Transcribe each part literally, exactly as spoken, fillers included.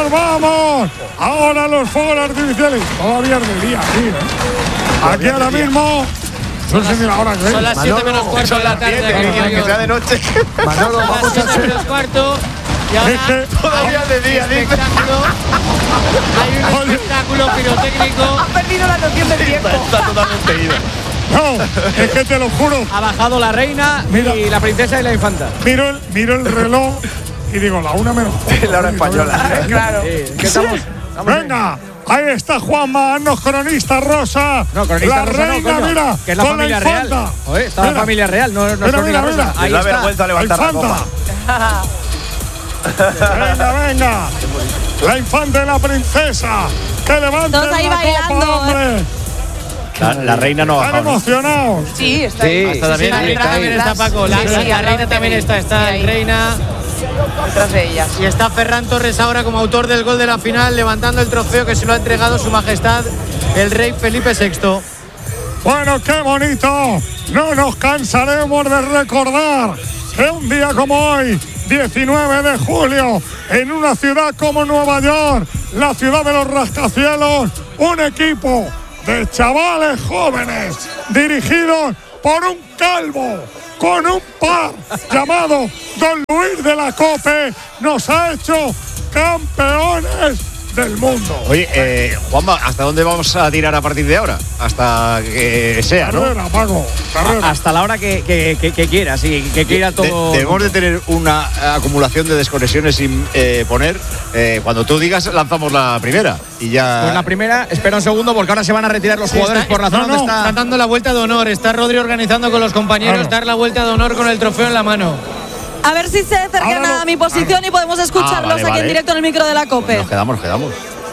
nos vamos. Ahora los fuegos artificiales. Todavía es de día, sí, ¿eh? Aquí ahora mismo. Son las, ahora, ¿eh? Son las siete menos cuarto de la tarde. Que, que sea de noche. Manolo, vamos a hacer menos cuarto. Y ahora es que todavía de día, dice. Hay un espectáculo pirotécnico. Ha perdido la noción del tiempo. Está totalmente ido. No, es que te lo juro. Ha bajado la reina Mira. y la princesa y la infanta. Miro el, miro el reloj y digo, la una menos. La hora española. Claro. Sí, ¿qué estamos? Venga, ahí está Juanma, haznos cronista rosa. No, cronista la rosa reina, no, coño, mira, que es la con familia la infanta. real. Oye, está mira. la familia real, no, no es mira, cronista mira, rosa. mira. Ahí da está. vergüenza levantar la copa. Venga, venga. La infanta y la princesa. Que levanten Todos ahí la bailando, copa, hombre. La, la reina no ha Están bajado. emocionados. Sí, está Sí, ahí. está también, Sí, sí, está, también está Paco. La, Sí, sí, la, al la lado reina de también Felipe. está, está Sí, en reina. Detrás de ellas. Y está Ferran Torres ahora como autor del gol de la final, levantando el trofeo que se lo ha entregado su majestad, el rey Felipe sexto. Bueno, qué bonito. No nos cansaremos de recordar que un día como hoy, diecinueve de julio, en una ciudad como Nueva York, la ciudad de los rascacielos, un equipo de chavales jóvenes dirigidos por un calvo con un par llamado Don Luis de la Cope nos ha hecho campeones del mundo. Oye, eh, Juanma, ¿hasta dónde vamos a tirar a partir de ahora? Hasta que sea, ¿no? Carrera, Paco, carrera. Hasta la hora que, que, que, que quieras, y que quiera todo. De, debemos de tener una acumulación de desconexiones sin eh, poner. Eh, cuando tú digas, lanzamos la primera. Y ya. Pues la primera, espera un segundo, porque ahora se van a retirar los Sí, jugadores está, por la zona no, donde no, está. Están dando la vuelta de honor. Está Rodri organizando con los compañeros Claro. dar la vuelta de honor con el trofeo en la mano. A ver si se acercan Ahora no. a mi posición y podemos escucharlos Ah, vale, aquí vale. en directo en el micro de la COPE. Nos quedamos, nos quedamos.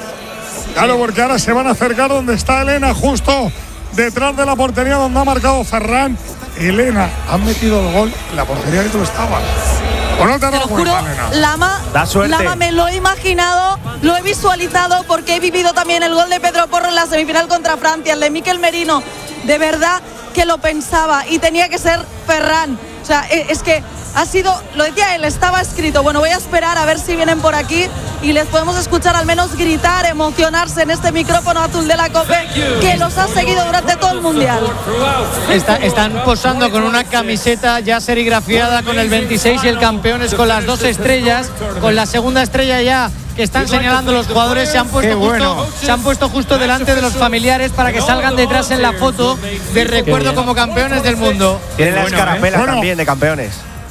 Claro, porque ahora se van a acercar donde está Elena, justo detrás de la portería donde ha marcado Ferran. Elena, han metido el gol en la portería que tú estabas. ¿O no te has Te lo dado juro, cuenta, Elena? Lama, Da suerte. Lama, me lo he imaginado, lo he visualizado porque he vivido también el gol de Pedro Porro en la semifinal contra Francia, el de Mikel Merino. De verdad que lo pensaba y tenía que ser Ferran. O sea, es que ha sido, lo decía él, estaba escrito. Bueno, voy a esperar a ver si vienen por aquí y les podemos escuchar al menos gritar, emocionarse en este micrófono azul de la COPE que los ha seguido durante todo el Mundial. Está, están posando con una camiseta ya serigrafiada con el veintiséis y el campeones con las dos estrellas, con la segunda estrella ya que están señalando los jugadores. Se han puesto justo, se han puesto justo delante de los familiares para que salgan detrás en la foto de recuerdo como campeones del mundo. Tienen las carapelas Bueno. también de campeones.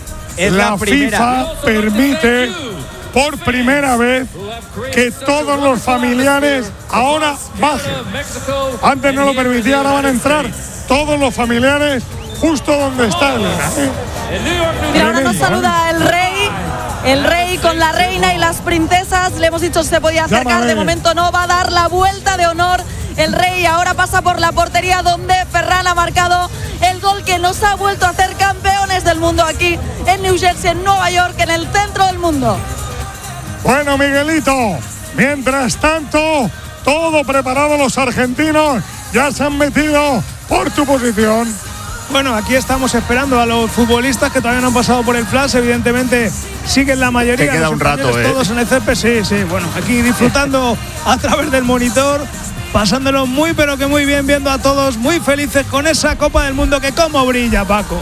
Es la la primera. FIFA permite por primera vez que todos los familiares ahora bajen. Antes no lo permitía, ahora van a entrar todos los familiares justo donde está Elena. ¿eh? Mira, ahora nos Tremendo, saluda el rey, el rey con la reina y las princesas. Le hemos dicho se podía acercar, Llámame. de momento no, va a dar la vuelta de honor. El rey ahora pasa por la portería donde Ferran ha marcado el gol que nos ha vuelto a hacer campeones del mundo aquí en New Jersey, en Nueva York, en el centro del mundo. Bueno, Miguelito, mientras tanto, todo preparado, los argentinos ya se han metido por tu posición. Bueno, aquí estamos esperando a los futbolistas que todavía no han pasado por el flash. Evidentemente siguen la mayoría. Que queda los un rato, españoles ¿eh? Todos en el césped, sí, sí. Bueno, aquí disfrutando a través del monitor, pasándolo muy pero que muy bien, viendo a todos muy felices con esa Copa del Mundo que como brilla, Paco.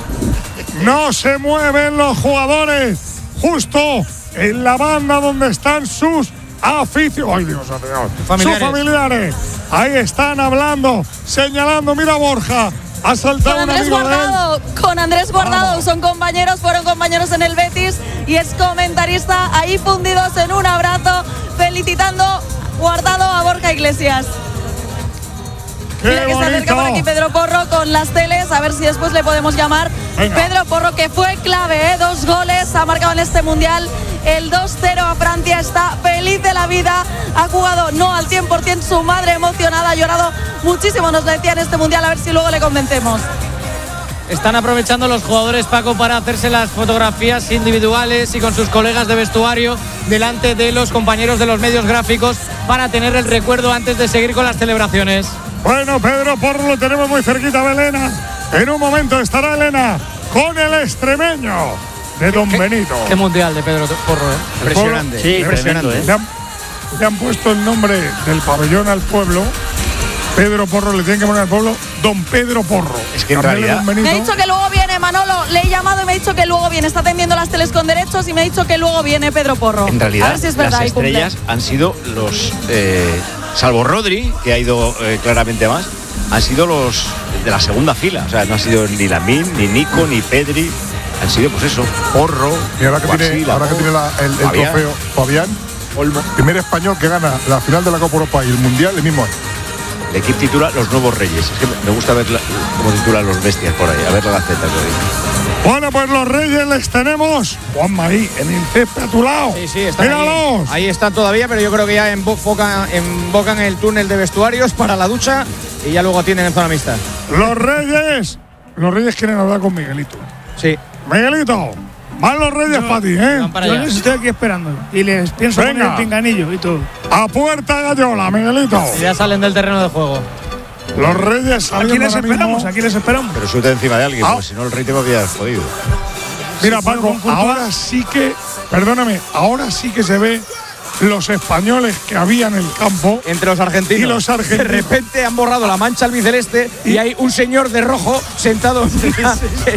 No se mueven los jugadores, justo en la banda donde están sus aficionados. ¡Ay, Dios mío! Familiares. Sus familiares. Ahí están hablando, señalando. Mira, Borja, ha Con saltado un Andrés amigo de él. Guardado, con Andrés Guardado, Vamos. son compañeros, fueron compañeros en el Betis y es comentarista ahí fundidos en un abrazo, felicitando Guardado a Borja Iglesias. ¡Qué Mira que se acerca por aquí bonito! Pedro Porro con las teles, a ver si después le podemos llamar. Venga. Pedro Porro, que fue clave, ¿eh? Dos goles, ha marcado en este Mundial el dos cero a Francia, está feliz de la vida, ha jugado no al cien por ciento, su madre emocionada, ha llorado muchísimo, nos lo decía en este Mundial, a ver si luego le convencemos. Están aprovechando los jugadores, Paco, para hacerse las fotografías individuales y con sus colegas de vestuario delante de los compañeros de los medios gráficos para tener el recuerdo antes de seguir con las celebraciones. Bueno, Pedro Porro lo tenemos muy cerquita de Elena. En un momento estará Elena con el extremeño de Don Benito. Qué mundial de Pedro Porro, ¿eh? Impresionante. Sí, impresionante. Le han, le han puesto el nombre del pabellón al pueblo. Pedro Porro, le tienen que poner al pueblo Don Pedro Porro. Es que en realidad me ha dicho que luego viene Manolo, le he llamado y me ha dicho que luego viene, está atendiendo las teles con derechos y me ha dicho que luego viene Pedro Porro. En realidad, a ver si es verdad, las estrellas han sido los, eh, salvo Rodri, que ha ido eh, claramente más, han sido los de la segunda fila. O sea, no ha sido ni Lamine, ni Nico, ni Pedri. Han sido, pues eso, Porro. Y ahora que Guasila, tiene, ahora que tiene la, el, el Fabián. trofeo Fabián, Olmo. primer español que gana la final de la Copa Europa y el Mundial el mismo año. El equipo titula Los Nuevos Reyes. Es que me gusta ver la, cómo titulan los bestias por ahí. A ver la gaceta que hoy. Bueno, pues los Reyes les tenemos. Juanma ahí, en el césped a tu lado. Sí, sí, están Míralos. ahí, ahí están todavía, pero yo creo que ya embocan, embocan el túnel de vestuarios para la ducha y ya luego atienden en zona mixta. Los Reyes. Los Reyes quieren hablar con Miguelito. Sí. Miguelito, van los Reyes para ti, ¿eh? Van para Yo allá. les estoy aquí esperando y les pienso Venga. poner el pinganillo y todo. A puerta Gallola, Miguelito. Y ya salen del terreno de juego. Los Reyes Aquí saliendo les ahora esperamos, mismo. aquí les esperamos. Pero suelta encima de alguien, Ah. porque si no el rey te va a quedar jodido. Mira, Si fuera Paco, con Courtois- ahora sí que, perdóname, ahora sí que se ve los españoles que había en el campo. Entre los argentinos. Y los argentinos. De repente han borrado la mancha albiceleste y hay un señor de rojo sentado en una-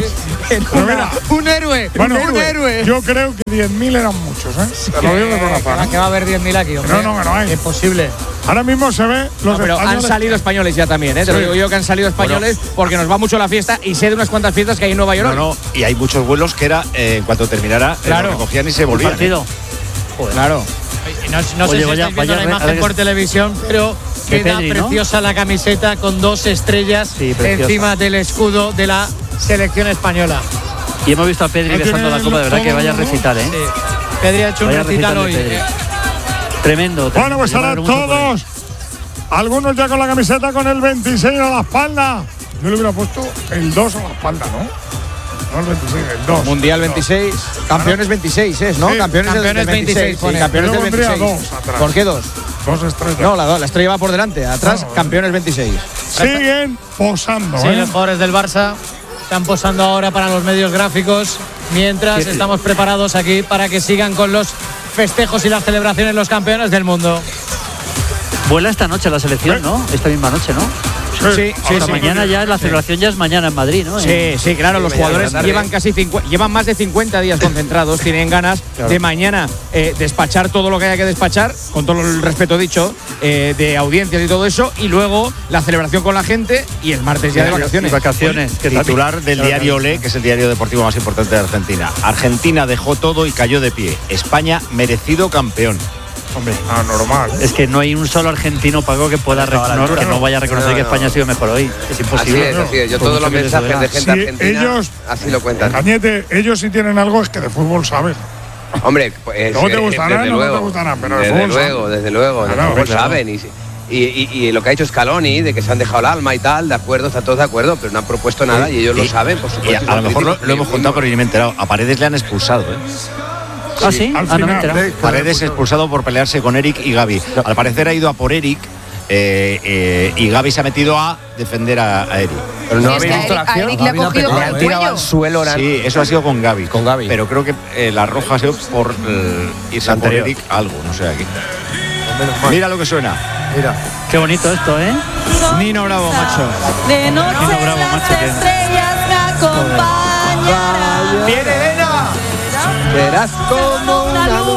en Pero una- mira, Un héroe, bueno, un héroe. yo creo que diez mil eran muchos, ¿eh? Te lo digo de que, corazón, va, ¿eh? que va a haber diez mil aquí, hombre. No, no, que no hay. Es posible. Ahora mismo se ve los No, pero han españoles. salido españoles ya también, ¿eh? Te lo Sí. digo yo que han salido españoles porque nos va mucho la fiesta y sé de unas cuantas fiestas que hay en Nueva York. No, no, y hay muchos vuelos que era, eh, en cuanto terminara, eh, Claro. lo recogían y se volvían. ¿eh? Partido. Claro. No, no Oye, sé si vaya- estáis viendo vaya- la imagen ahora que- por televisión, pero De queda Pedri, ¿no? preciosa la camiseta con dos estrellas Sí, preciosa. encima del escudo de la selección española. Y hemos visto a Pedri No besando tiene la copa, de verdad que todo, vaya ¿no? recital, ¿eh? Sí. Pedri ha hecho Vaya un recital recital hoy. de Pedri. eh. Tremendo. Bueno, pues Yo me ahora alegro mucho por él. todos. Algunos ya con la camiseta con el veintiséis a la espalda. Yo le hubiera puesto el dos a la espalda, ¿no? No el veintiséis, el dos. Mundial veintiséis. Campeones veintiséis es, ¿no? Sí, campeones, del- campeones del veintiséis. veintiséis, sí, pone. campeones Yo del pondría veintiséis. dos atrás. ¿Por qué dos? Dos estrellas. No, la, la estrella va por delante. Atrás, No, no. campeones veintiséis. Siguen posando, Sí, ¿eh? los jugadores del Barça están posando ahora para los medios gráficos, mientras estamos preparados aquí para que sigan con los festejos y las celebraciones los campeones del mundo. Vuela esta noche la selección, ¿no? Esta misma noche, ¿no? Sí, sí, O sea, sí. mañana ya, la celebración ya es mañana en Madrid, ¿no? Sí, sí, claro, los mañana jugadores por la tarde. llevan casi cincuenta, llevan más de cincuenta días concentrados, tienen ganas de mañana eh, despachar todo lo que haya que despachar, con todo el respeto dicho, eh, de audiencias y todo eso, y luego la celebración con la gente y el martes ya de vacaciones. Y vacaciones. que Titular también- del diario Olé, que es el diario deportivo más importante de Argentina. Argentina dejó todo y cayó de pie. España, merecido campeón. Hombre, ah, normal. Es que no hay un solo argentino, Paco, que pueda reconocer, que no vaya a reconocer No, que no. España ha sido mejor hoy. Es Así imposible. es, así es. Yo Por todos mucho los que les mensajes duela. de gente Sí, argentina ellos- así lo cuentan. Cañete, ellos sí tienen algo, es que de fútbol saben. Hombre, pues, No te eh, gustará, desde no te luego, gustará, pero de desde fútbol luego, saben. desde luego, de Claro, fútbol claro. saben y, y, y- y lo que ha hecho Scaloni, de que se han dejado el alma y tal, de acuerdo, están todos de acuerdo, pero no han propuesto nada y ellos lo Y- saben, por y supuesto. a, son a lo mejor lo, críticos, lo hemos y contado, muy pero ni me he enterado. A Paredes le han expulsado. ¿eh? ¿Ah, sí? Al Ah, no me he final, enterado. eh, Paredes expulsado por pelearse con Eric y Gaby. Al parecer ha ido a por Eric eh, eh, y Gaby se ha metido a defender a, a Eric. Pero no Sí, es habéis que a visto la Eric- a acción. Eric le ha cogido por Le el han tirado cuello. al suelo. le han- Sí, eso ha sido con Gaby. Con Gaby. Pero creo que eh, la roja ha sido por eh, irse a por Anterior. Eric algo, no sé aquí. Mira lo que suena. Mira. Qué bonito esto, ¿eh? Nino Bravo, macho. De noche Nino Bravo, las macho, que- estrellas me acompañarán. ¡Viene, Elena! Verás como una luz.